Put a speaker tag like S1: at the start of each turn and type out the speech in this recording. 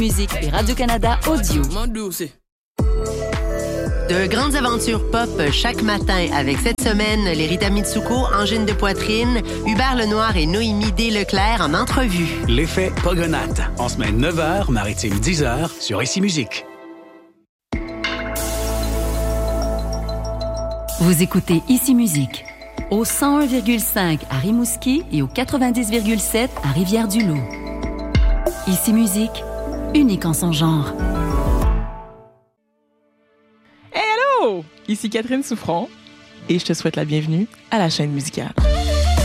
S1: Musique et Radio-Canada Audio.
S2: De grandes aventures pop chaque matin avec cette semaine les Rita Mitsuko, Angine de Poitrine, Hubert Lenoir et Noémie D. Leclerc en entrevue.
S3: L'effet Pogonate, en semaine 9h, maritime 10h, sur Ici Musique.
S1: Vous écoutez Ici Musique, au 101,5 à Rimouski et au 90,7 à Rivière-du-Loup. Ici Musique, unique en son genre.
S4: Hey, allô! Ici Catherine Souffron et je te souhaite la bienvenue à la chaîne musicale.